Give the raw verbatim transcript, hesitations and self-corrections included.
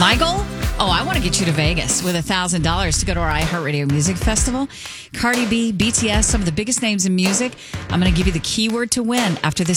My goal? Oh, I want to get you to Vegas with one thousand dollars to go to our iHeartRadio Music Festival. Cardi B, B T S, some of the biggest names in music. I'm going to give you the keyword to win after this.